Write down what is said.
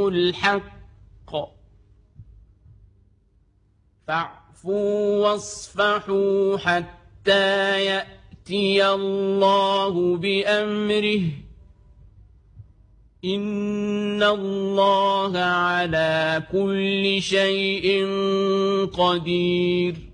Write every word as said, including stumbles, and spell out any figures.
الحق فاعفوا واصفحوا حتى يأتي الله بأمره إن الله على كل شيء قدير